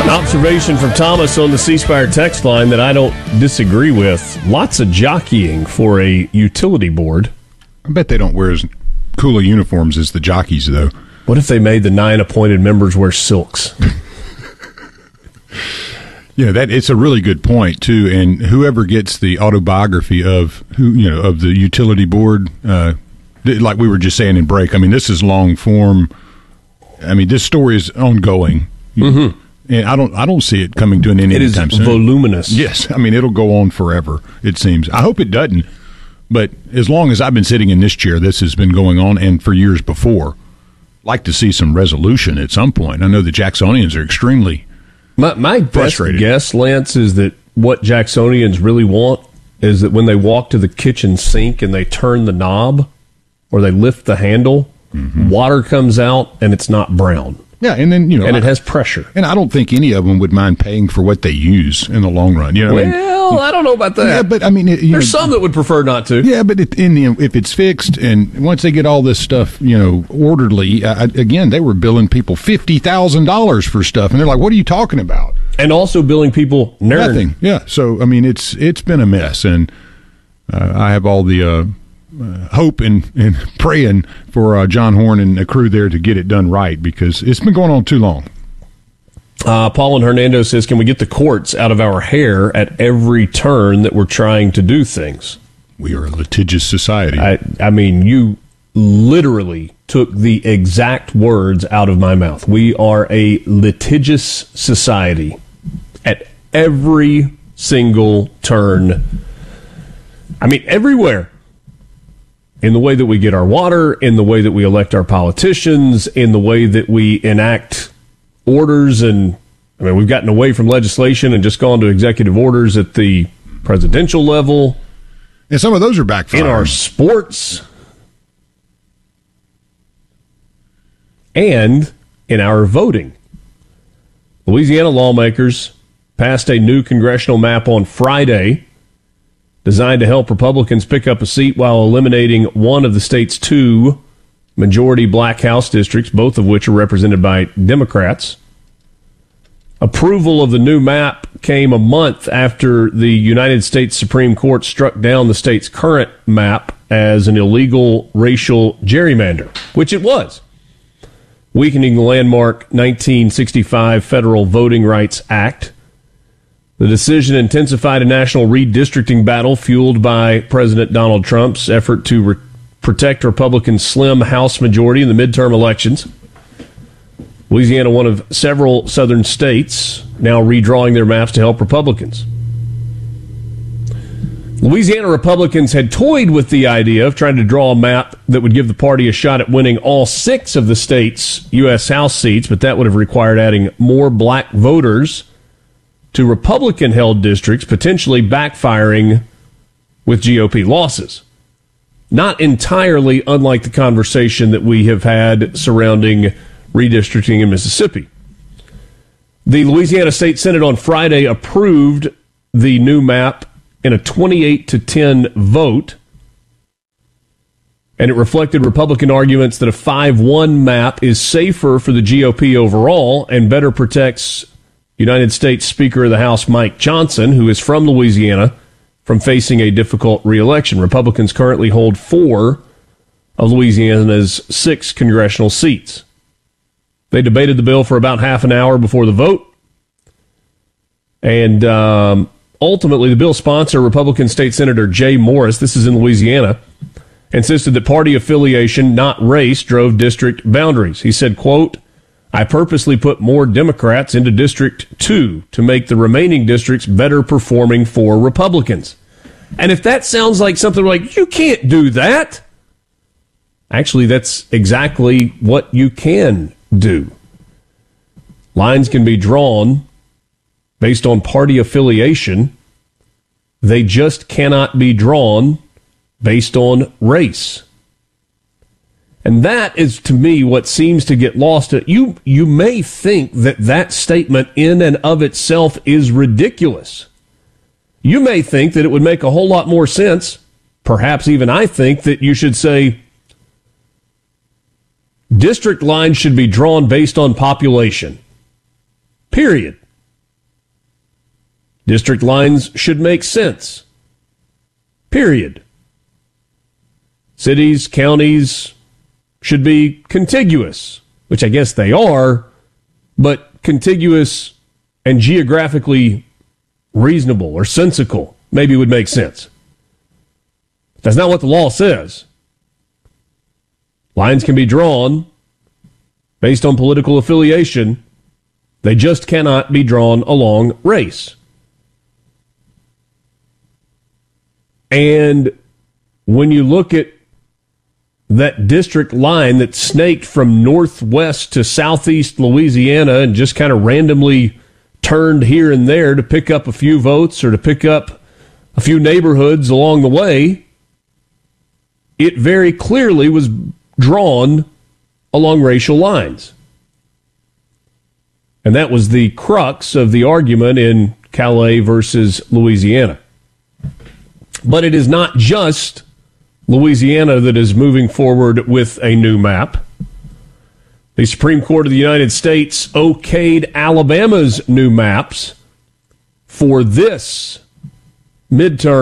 Observation from Thomas on the C Spire text line that I don't disagree with. Lots of jockeying for a utility board. I bet they don't wear as cool of uniforms as the jockeys, though. What if they made the 9 appointed members wear silks? Yeah, it's a really good point too. And whoever gets the autobiography of of the utility board, like we were just saying in break. I mean, this is long form. I mean, this story is ongoing, and I don't see it coming to an end anytime soon. It is voluminous. Yes, I mean it'll go on forever. It seems. I hope it doesn't. But as long as I've been sitting in this chair, this has been going on, and for years before. Like to see some resolution at some point. I know the Jacksonians are extremely My best guess, Lance, is that what Jacksonians really want is that when they walk to the kitchen sink and they turn the knob or they lift the handle, water comes out and it's not brown. Yeah, and then and it has pressure. And I don't think any of them would mind paying for what they use in the long run. I don't know about that. Yeah, but I mean, there's some that would prefer not to. Yeah, but if it's fixed and once they get all this stuff, orderly, again, they were billing people $50,000 for stuff, and they're like, "What are you talking about?" And also billing people nothing. Yeah, so I mean, it's been a mess, and I have all the hope and praying for John Horn and the crew there to get it done right because it's been going on too long. Paul and Hernando says, can we get the courts out of our hair at every turn that we're trying to do things? We are a litigious society. I mean, you literally took the exact words out of my mouth. We are a litigious society at every single turn. I mean, everywhere. In the way that we get our water, in the way that we elect our politicians, in the way that we enact orders, and I mean, we've gotten away from legislation and just gone to executive orders at the presidential level. And some of those are backfiring. In our sports. And in our voting. Louisiana lawmakers passed a new congressional map on Friday designed to help Republicans pick up a seat while eliminating one of the state's 2 majority black House districts, both of which are represented by Democrats. Approval of the new map came a month after the United States Supreme Court struck down the state's current map as an illegal racial gerrymander, which it was, weakening the landmark 1965 Federal Voting Rights Act. The decision intensified a national redistricting battle fueled by President Donald Trump's effort to protect Republicans' slim House majority in the midterm elections. Louisiana, one of several southern states, now redrawing their maps to help Republicans. Louisiana Republicans had toyed with the idea of trying to draw a map that would give the party a shot at winning all 6 of the state's U.S. House seats, but that would have required adding more black voters to Republican-held districts, potentially backfiring with GOP losses. Not entirely unlike the conversation that we have had surrounding redistricting in Mississippi. The Louisiana State Senate on Friday approved the new map in a 28-10 vote, and it reflected Republican arguments that a 5-1 map is safer for the GOP overall and better protects United States Speaker of the House Mike Johnson, who is from Louisiana, from facing a difficult re-election. Republicans currently hold 4 of Louisiana's 6 congressional seats. They debated the bill for about half an hour before the vote. And ultimately, the bill's sponsor, Republican State Senator Jay Morris, this is in Louisiana, insisted that party affiliation, not race, drove district boundaries. He said, quote, I purposely put more Democrats into District 2 to make the remaining districts better performing for Republicans. And if that sounds like something like, you can't do that, actually, that's exactly what you can do. Lines can be drawn based on party affiliation. They just cannot be drawn based on race. And that is, to me, what seems to get lost. You may think that statement in and of itself is ridiculous. You may think that it would make a whole lot more sense. Perhaps even I think that you should say district lines should be drawn based on population. Period. District lines should make sense. Period. Cities, counties should be contiguous, which I guess they are, but contiguous and geographically reasonable or sensical maybe would make sense. That's not what the law says. Lines can be drawn based on political affiliation. They just cannot be drawn along race. And when you look at that district line that snaked from northwest to southeast Louisiana and just kind of randomly turned here and there to pick up a few votes or to pick up a few neighborhoods along the way, it very clearly was drawn along racial lines. And that was the crux of the argument in Calais versus Louisiana. But it is not just Louisiana that is moving forward with a new map. The Supreme Court of the United States okayed Alabama's new maps for this midterm